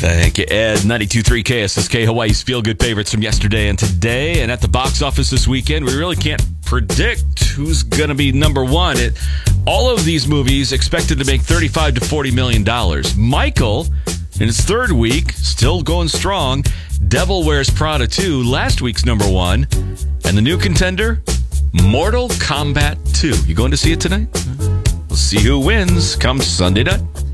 Thank you, Ed. 92.3 KSSK, Hawaii's feel-good favorites from yesterday and today. And at the box office this weekend, we really can't predict who's going to be number one. All of these movies expected to make $35 to $40 million. Michael, in its third week, still going strong. Devil Wears Prada 2, last week's number one. And the new contender, Mortal Kombat 2. You going to see it tonight? We'll see who wins come Sunday night.